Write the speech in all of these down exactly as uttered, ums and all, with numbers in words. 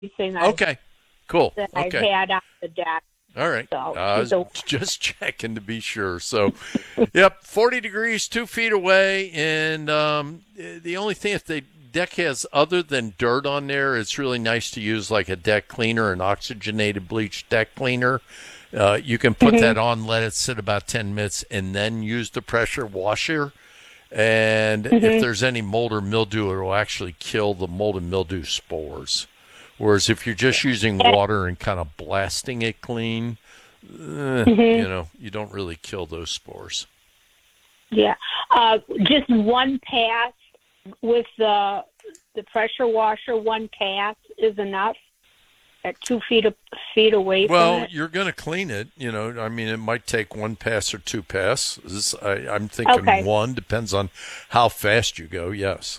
everything I've, Okay. Cool. that I've Okay. had on the deck. All right. So I she's was a, just checking to be sure. So, yep, forty degrees, two feet away. And um, the only thing, if the deck has other than dirt on there, it's really nice to use like a deck cleaner, an oxygenated bleach deck cleaner. Uh, you can put Mhm. that on, let it sit about ten minutes, and then use the pressure washer. And if Mhm. there's any mold or mildew, it will actually kill the mold and mildew spores. Whereas if you're just using water and kind of blasting it clean, eh, you Mhm. know, you don't really kill those spores. Yeah. Uh, just one pass with the the pressure washer. One pass is enough at two feet of, feet away from Well, it. you're going to clean it. You know, I mean, it might take one pass or two passes. I, I'm thinking Okay. one. Depends on how fast you go. Yes.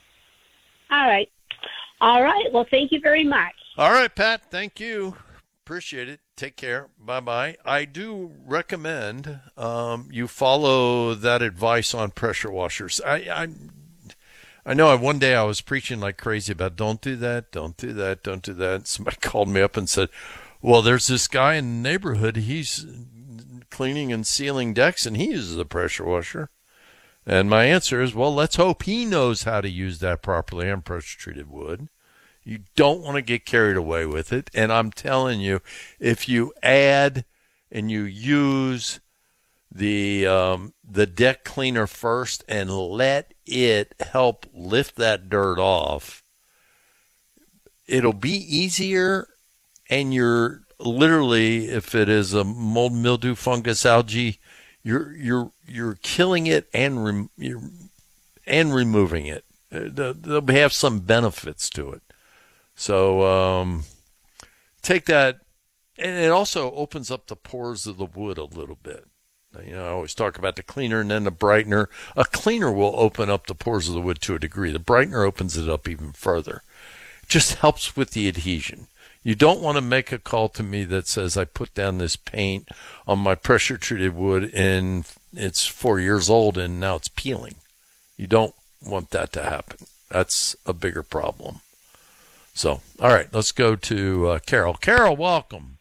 All right. All right. Well, thank you very much. All right, Pat. Thank you. Appreciate it. Take care. Bye bye. I do recommend um, you follow that advice on pressure washers. I, I I know one day I was preaching like crazy about don't do that, don't do that, don't do that. Somebody called me up and said, well, there's this guy in the neighborhood. He's cleaning and sealing decks and he uses a pressure washer. And my answer is, well, let's hope he knows how to use that properly on pressure treated wood. You don't want to get carried away with it. And I'm telling you, if you add and you use the um, the deck cleaner first and let it help lift that dirt off, it'll be easier. And you're literally, if it is a mold, mildew, fungus, algae, you're you're you're killing it and rem- you're, and removing it. Uh, They'll have some benefits to it. So um, take that, and it also opens up the pores of the wood a little bit. You know, I always talk about the cleaner and then the brightener. A cleaner will open up the pores of the wood to a degree. The brightener opens it up even further. It just helps with the adhesion. You don't want to make a call to me that says I put down this paint on my pressure treated wood and it's four years old and now it's peeling. You don't want that to happen. That's a bigger problem. So, all right, let's go to uh, Carol. Carol, welcome.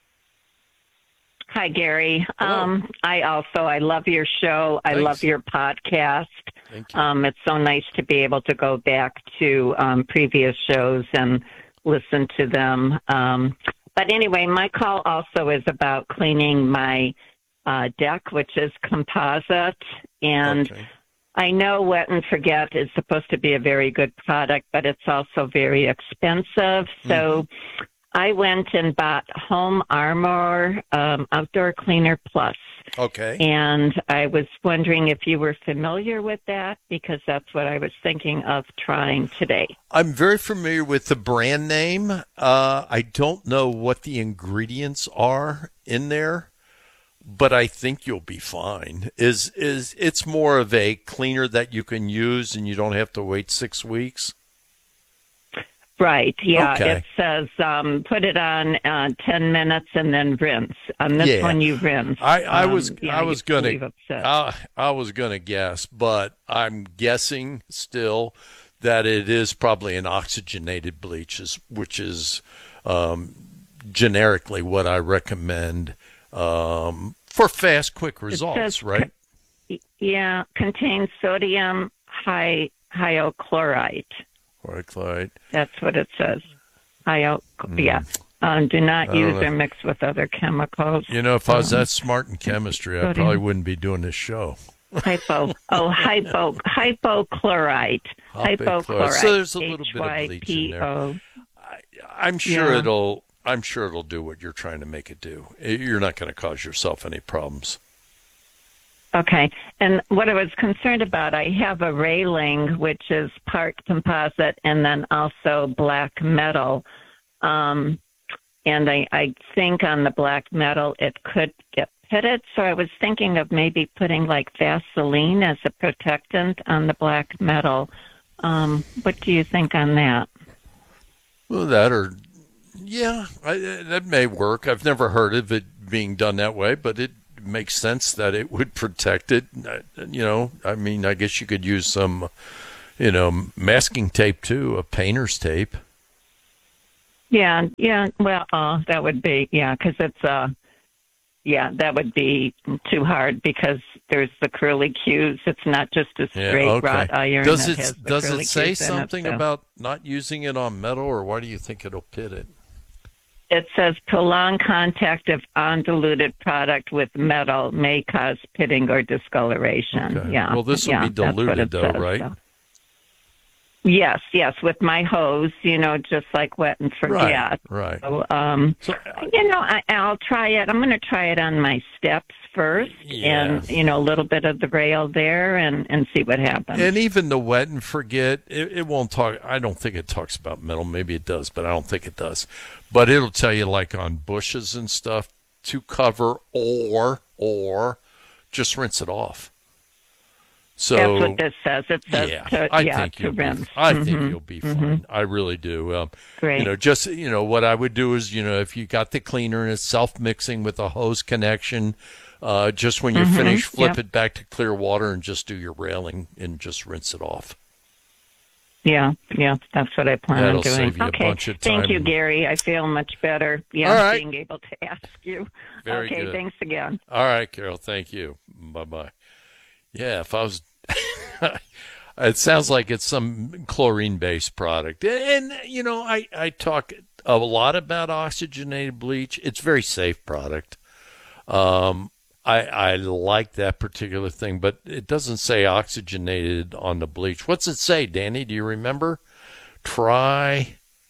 Hi, Gary. Hello. Um, I also I love your show. I Thanks. love your podcast. Thank you. Um, it's so nice to be able to go back to um, previous shows and listen to them. Um, but anyway, my call also is about cleaning my uh, deck, which is composite, and Okay. I know Wet and Forget is supposed to be a very good product, but it's also very expensive. So Mm-hmm. I went and bought Home Armor um, Outdoor Cleaner Plus. Okay. And I was wondering if you were familiar with that, because that's what I was thinking of trying today. I'm very familiar with the brand name. Uh, I don't know what the ingredients are in there, but I think you'll be fine. Is is it's more of a cleaner that you can use and you don't have to wait six weeks? Right, yeah. Okay. It says um, put it on uh, ten minutes and then rinse. On this Yeah. one, you rinse. I, I Um, was yeah, I you was gonna believe it says. I, I was gonna guess, but I'm guessing still that it is probably an oxygenated bleach, is- which is um, generically what I recommend um, for fast, quick results, says- right? Yeah, contains sodium hy- hypochlorite. Right. That's what it says. Hyo- Yeah. Um, do not Hmm. I don't use know. or mix with other chemicals. You know, if I was Um, that smart in chemistry, I sodium. probably wouldn't be doing this show. Hypo. Oh, hypo. Hypochlorite. Hypochlorite. Hypochlorite. So there's a little bit of bleach in there. H Y P O. I'm sure Yeah. it'll. I'm sure it'll do what you're trying to make it do. You're not going to cause yourself any problems. Okay. And what I was concerned about, I have a railing which is part composite and then also black metal. Um, and I, I think on the black metal it could get pitted. So I was thinking of maybe putting like Vaseline as a protectant on the black metal. Um, what do you think on that? Well, that or yeah, I, that may work. I've never heard of it being done that way, but it makes sense that it would protect it. You know, I mean, I guess you could use some, you know, masking tape too, a painter's tape. Yeah, yeah. Well, uh, that would be yeah, because it's uh, yeah, that would be too hard because there's the curly cues. It's not just a straight Yeah, okay. wrought iron. Does that it has the does curly it say cues in it, something so. about not using it on metal, or why do you think it'll pit it? It says prolonged contact of undiluted product with metal may cause pitting or discoloration. Okay. Yeah. Well, this will yeah, be that's what diluted, it though, says, right? so. Yes, yes, with my hose, you know, just like wet and forget. Right, right. So, um, So, you know, I, I'll try it. I'm going to try it on my steps first, Yeah. and you know, a little bit of the rail there, and and see what happens. And even the wet and forget, it, it won't talk. I don't think it talks about metal. Maybe it does, but I don't think it does. But it'll tell you, like on bushes and stuff, to cover or or just rinse it off. So That's what this says. It says yeah, to, I yeah, think to you'll be, rinse. I Mhm. think you'll be fine. Mhm. I really do. Um, Great. You know, just you know, what I would do is, you know, if you got the cleaner and it's self-mixing with a hose connection, uh, just when you're Mhm, finished, flip yep. it back to clear water and just do your railing and just rinse it off. Yeah, yeah, that's what I plan That'll on doing. save you a okay, bunch of thank time. you, Gary. I feel much better. Yeah, All right. being able to ask you. Very okay, good. thanks again. All right, Carol. Thank you. Bye bye. Yeah, if I was, it sounds like it's some chlorine-based product, and, and you know, I I talk a lot about oxygenated bleach. It's a very safe product. Um, I I like that particular thing, but it doesn't say oxygenated on the bleach. What's it say, Danny? Do you remember? Try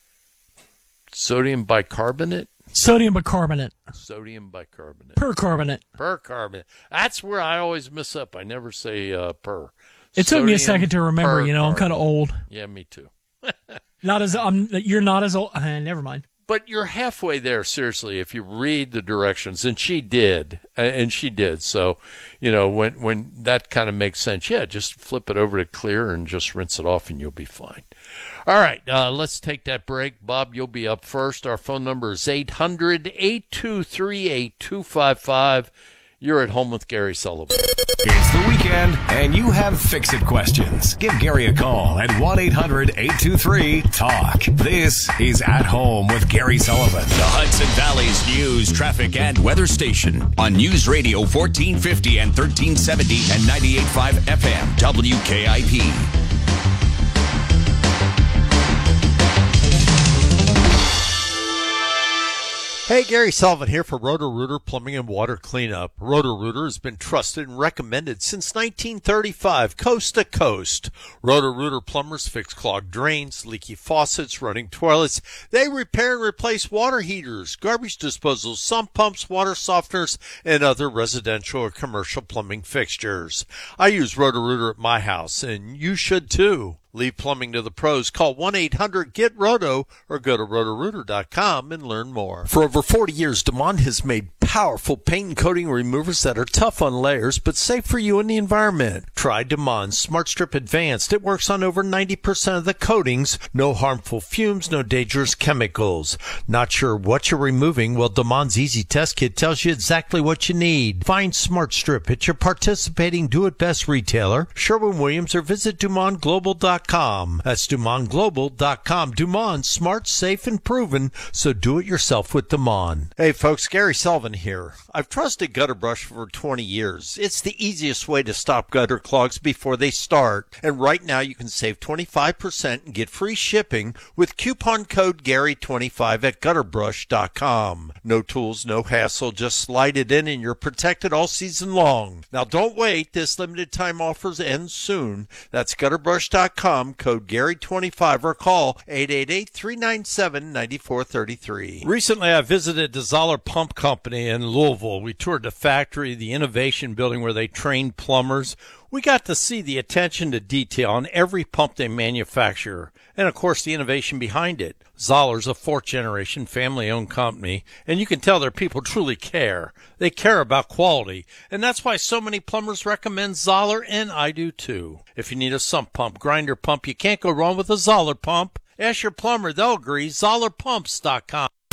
sodium bicarbonate. Sodium bicarbonate, Sodium bicarbonate. percarbonate. Percarbonate. That's where I always mess up. I never say uh, per. It took me a Sodium second to remember. You know, I'm kind of percarbonate. old. Yeah, me too. Not as I'm. You're not as old. Uh, never mind. But you're halfway there, seriously, if you read the directions. And she did. And she did. So, you know, when, when that kind of makes sense, yeah, just flip it over to clear and just rinse it off and you'll be fine. All right, uh, let's take that break. Bob, you'll be up first. Our phone number is eight hundred, eight two three, eight two five five. You're at home with Gary Sullivan. It's the weekend, and you have fix-it questions. Give Gary a call at one eight hundred, eight two three, talk. This is At Home with Gary Sullivan. The Hudson Valley's news, traffic, and weather station on News Radio fourteen fifty and thirteen seventy and ninety-eight point five F M W K I P. Hey, Gary Sullivan here for Roto-Rooter Plumbing and Water Cleanup. Roto-Rooter has been trusted and recommended since nineteen thirty-five, coast to coast. Roto-Rooter plumbers fix clogged drains, leaky faucets, running toilets. They repair and replace water heaters, garbage disposals, sump pumps, water softeners, and other residential or commercial plumbing fixtures. I use Roto-Rooter at my house, and you should too. Leave plumbing to the pros. Call one eight hundred, G E T ROTO or go to roto rooter dot com and learn more. For over forty years, Demond has made powerful paint and coating removers that are tough on layers but safe for you and the environment. Try Demond Smart Strip Advanced. It works on over ninety percent of the coatings. No harmful fumes, no dangerous chemicals. Not sure what you're removing? Well, Demond's Easy Test Kit tells you exactly what you need. Find Smart Strip at your participating Do-It-Best retailer, Sherwin-Williams, or visit Dumont Global dot com. That's Dumont Global dot com. Dumont, smart, safe, and proven, so do it yourself with Dumont. Hey folks, Gary Sullivan here. I've trusted Gutter Brush for twenty years. It's the easiest way to stop gutter clogs before they start. And right now you can save twenty-five percent and get free shipping with coupon code Gary twenty-five at gutter brush dot com. No tools, no hassle, just slide it in and you're protected all season long. Now don't wait, this limited time offers ends soon. That's gutter brush dot com. Code Gary twenty-five or call eight eight eight, three nine seven, nine four three three. Recently, I visited the Zoller Pump Company in Louisville. We toured the factory, the innovation building where they train plumbers. We got to see the attention to detail on every pump they manufacture, and of course the innovation behind it. Zoller's a fourth-generation family-owned company, and you can tell their people truly care. They care about quality, and that's why so many plumbers recommend Zoller, and I do too. If you need a sump pump, grinder pump, you can't go wrong with a Zoller pump. Ask your plumber, they'll agree. Zoller Pumps dot com.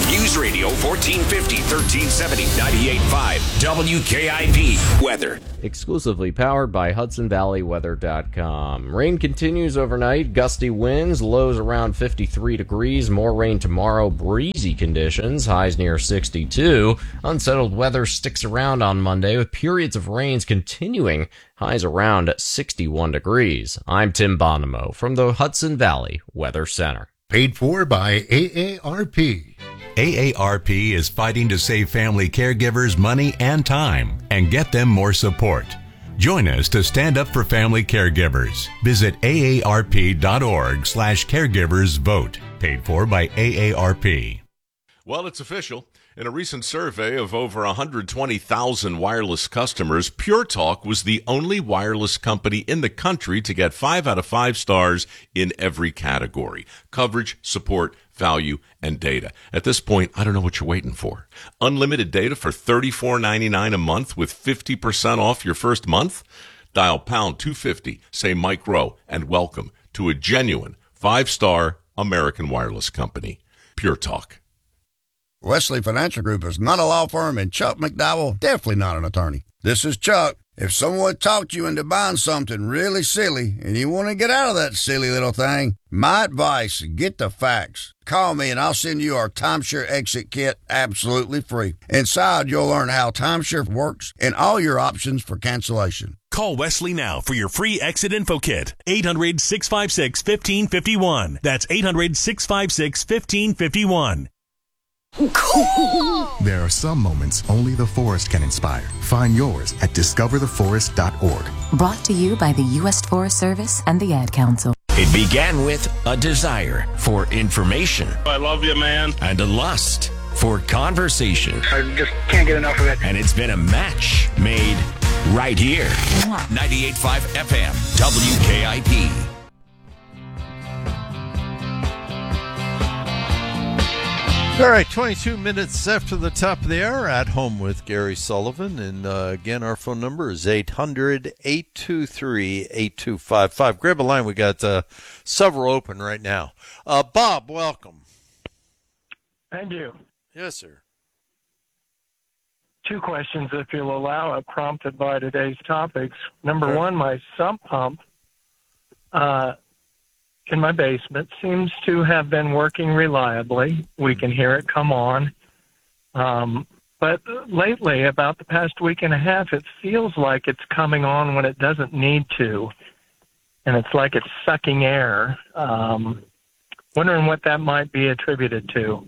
News Radio fourteen fifty, thirteen seventy, ninety-eight point five W K I P weather. Exclusively powered by Hudson Valley Weather dot com. Rain continues overnight. Gusty winds, lows around fifty-three degrees. More rain tomorrow. Breezy conditions, highs near sixty-two. Unsettled weather sticks around on Monday with periods of rains continuing. Highs around sixty-one degrees. I'm Tim Bonomo from the Hudson Valley Weather Center. Paid for by A A R P. A A R P is fighting to save family caregivers money and time and get them more support. Join us to stand up for family caregivers. Visit A A R P dot org slash caregivers vote. Paid for by A A R P. Well, it's official. In a recent survey of over one hundred twenty thousand wireless customers, Pure Talk was the only wireless company in the country to get five out of five stars in every category: coverage, support, value, and data. At this point, I don't know what you're waiting for. Unlimited data for thirty-four ninety-nine a month with fifty percent off your first month? Dial pound two fifty, say Mike Rowe, and welcome to a genuine five-star American wireless company. Pure Talk. Wesley Financial Group is not a law firm, and Chuck McDowell definitely not an attorney. This is Chuck. If someone talked you into buying something really silly and you want to get out of that silly little thing, my advice, get the facts. Call me and I'll send you our timeshare exit kit absolutely free. Inside, you'll learn how timeshare works and all your options for cancellation. Call Wesley now for your free exit info kit. eight hundred, six five six, one five five one. That's eight hundred, six five six, one five five one. Cool. There are some moments only the forest can inspire. Find yours at discover the forest dot org. Brought to you by the U S Forest Service and the Ad Council. It began with a desire for information. I love you, man. And a lust for conversation. I just can't get enough of it. And it's been a match made right here. ninety-eight point five F M, W K I P. All right, twenty-two minutes after the top of the hour, at home with Gary Sullivan. And uh, again, our phone number is eight hundred, eight two three, eight two five five. Grab a line. We got uh, several open right now. Uh, Bob, welcome. Thank you. Yes, sir. Two questions, if you'll allow it, prompted by today's topics. Number Sure. one, my sump pump uh, in my basement seems to have been working reliably. We can hear it come on. Um, but lately, about the past week and a half, it feels like it's coming on when it doesn't need to. And it's like it's sucking air. Um, wondering what that might be attributed to.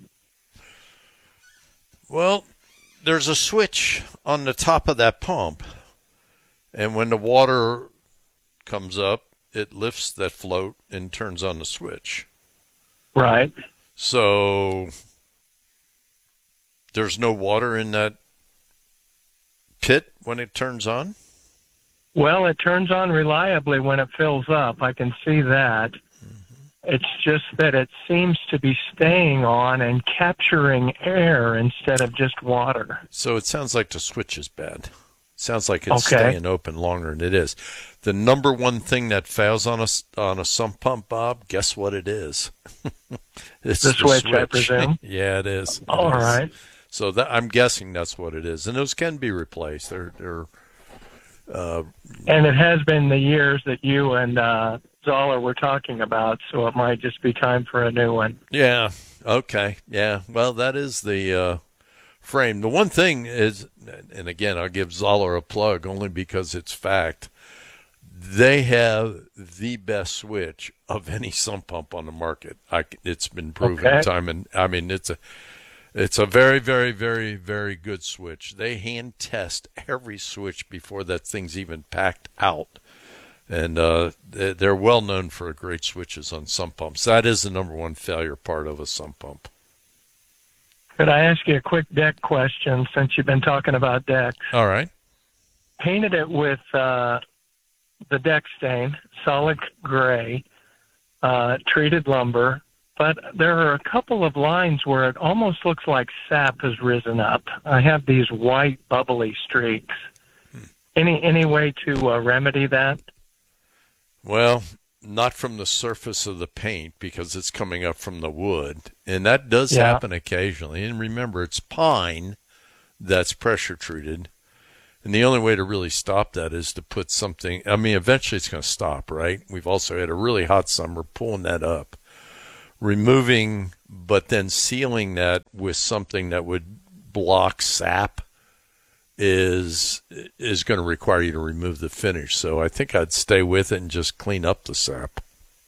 Well, there's a switch on the top of that pump. And when the water comes up, it lifts that float and turns on the switch. Right. So there's no water in that pit when it turns on? Well, it turns on reliably when it fills up. I can see that. Mm-hmm. It's just that it seems to be staying on and capturing air instead of just water. So it sounds like the switch is bad. Sounds like it's okay. staying open longer than it is. The number one thing that fails on a, on a sump pump, Bob, guess what it is? It's the, the switch, switch, I presume. Yeah, it is. It All is. right. So that, I'm guessing that's what it is. And those can be replaced. They're, they're uh, and it has been the years that you and uh, Zoller were talking about, so it might just be time for a new one. Yeah. Okay. Yeah. Well, that is the uh, frame. The one thing is, and again, I'll give Zoller a plug only because it's fact, they have the best switch of any sump pump on the market. I, it's been proven okay. time and I mean it's a it's a very very very very good switch. They hand test every switch before that thing's even packed out, and uh, they're well known for great switches on sump pumps. That is the number one failure part of a sump pump. Could I ask you a quick deck question since you've been talking about decks? All right. Painted it with uh, the deck stain, solid gray, uh, treated lumber, but there are a couple of lines where it almost looks like sap has risen up. I have these white bubbly streaks. Hmm. Any any way to uh, remedy that? Well, not from the surface of the paint because it's coming up from the wood. And that does Yeah. happen occasionally. And remember, it's pine that's pressure treated. And the only way to really stop that is to put something, I mean, eventually it's going to stop, right? We've also had a really hot summer pulling that up. Removing, but then sealing that with something that would block sap is is going to require you to remove the finish. So I think I'd stay with it and just clean up the sap.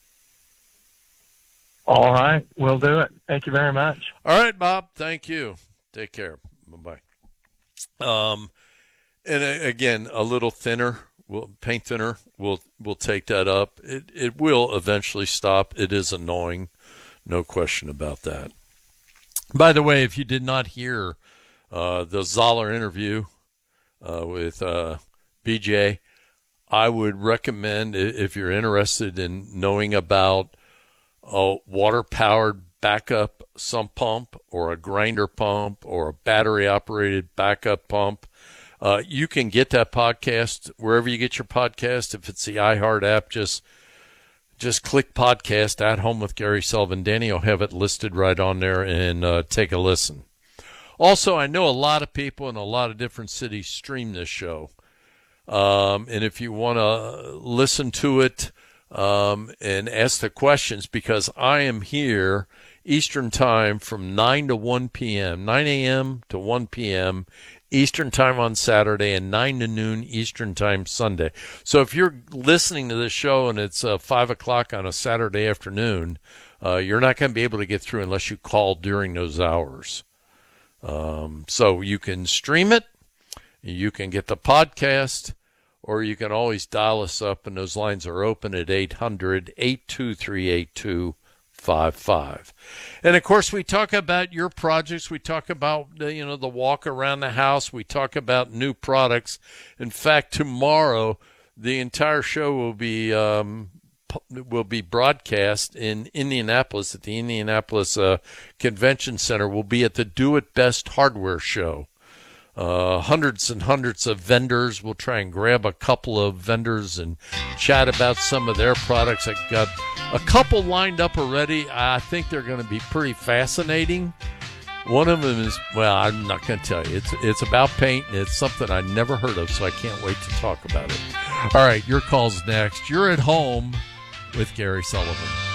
All right, we'll do it. Thank you very much. All right, Bob. Thank you. Take care. Bye-bye. Um, and uh, again, a little thinner, we'll, paint thinner, we'll, we'll take that up. It, it will eventually stop. It is annoying. No question about that. By the way, if you did not hear uh, the Zoller interview uh, with uh, B J, I would recommend, if you're interested in knowing about a water-powered backup sump pump or a grinder pump or a battery-operated backup pump, uh, you can get that podcast wherever you get your podcast. If it's the iHeart app, just just click podcast At Home with Gary Sullivan. Danny will have it listed right on there, and uh, take a listen. Also, I know a lot of people in a lot of different cities stream this show. Um, and if you want to listen to it um, and ask the questions, because I am here Eastern Time from nine to one p.m., nine a.m. to one p.m., Eastern Time on Saturday, and nine to noon Eastern Time Sunday. So if you're listening to this show and it's uh, five o'clock on a Saturday afternoon, uh, you're not going to be able to get through unless you call during those hours. Um, so you can stream it, you can get the podcast, or you can always dial us up, and those lines are open at eight hundred, eight two three, eight two five five. And of course, we talk about your projects. We talk about, you know, the walk around the house. We talk about new products. In fact, tomorrow, the entire show will be um, will be broadcast in Indianapolis at the Indianapolis uh, Convention Center. We'll be at the Do It Best Hardware Show. Uh, hundreds and hundreds of vendors. We'll try and grab a couple of vendors and chat about some of their products. I got a couple lined up already. I think they're going to be pretty fascinating. One of them is, well, I'm not going to tell you. It's it's about paint, and it's something I never heard of, so I can't wait to talk about it. All right, your call's next. You're at home with Gary Sullivan.